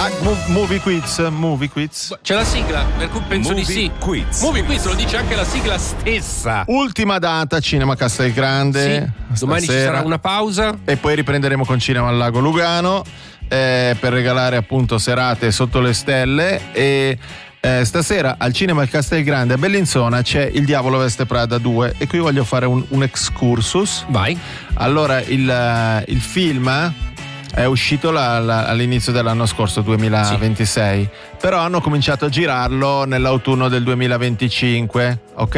Movie quiz. C'è la sigla, per cui penso di sì. Quiz. Movie quiz lo dice anche la sigla stessa. Ultima data, Cinema Castelgrande. Sì. Domani ci sarà una pausa. E poi riprenderemo con Cinema al Lago Lugano per regalare appunto serate sotto le stelle. E stasera al Cinema al Castelgrande a Bellinzona c'è Il Diavolo Veste Prada 2 e qui voglio fare un excursus. Vai. Allora il film è uscito all'inizio dell'anno scorso, 2026, però hanno cominciato a girarlo nell'autunno del 2025, ok?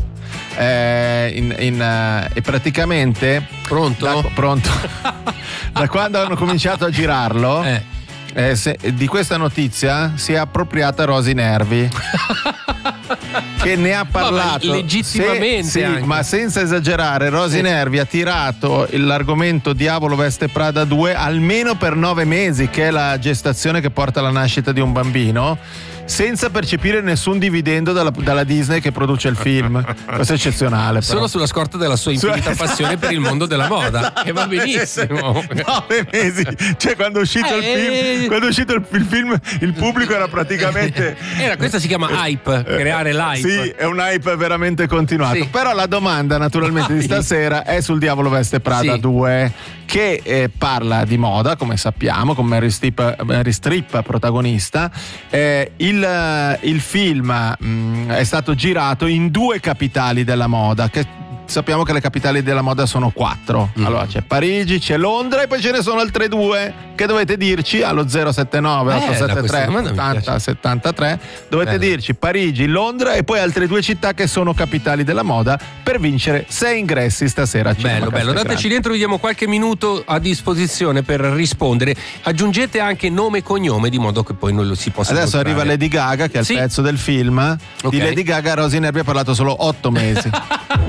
E praticamente pronto? Pronto. Da quando hanno cominciato a girarlo di questa notizia si è appropriata Rosy Nervi che ne ha parlato legittimamente ma senza esagerare. Rosy Nervi ha tirato l'argomento Diavolo Veste Prada 2 almeno per 9 mesi, che è la gestazione che porta alla nascita di un bambino, senza percepire nessun dividendo dalla Disney che produce il film. Questo è eccezionale, però. Solo sulla scorta della sua infinita passione per il mondo della moda, che va benissimo. 9 mesi, cioè quando è uscito il film il pubblico era praticamente questa si chiama hype, creare l'hype. Sì, è un hype veramente continuato. Sì. Però la domanda naturalmente di stasera è sul Diavolo Veste Prada 2, che parla di moda, come sappiamo, con Meryl Streep protagonista. Il film è stato girato in 2 capitali della moda, che sappiamo che le capitali della moda sono 4. Allora c'è Parigi, c'è Londra e poi ce ne sono altre 2 che dovete dirci allo 079 873 80 73. Dovete dirci Parigi, Londra e poi altre 2 città che sono capitali della moda per vincere 6 ingressi stasera a Cinema bello, dateci dentro, vi diamo qualche minuto a disposizione per rispondere. Aggiungete anche nome e cognome, di modo che poi non lo si possa adesso incontrare. Arriva Lady Gaga, che è il pezzo del film. Di Lady Gaga Rosy Nervi ha parlato solo 8 mesi.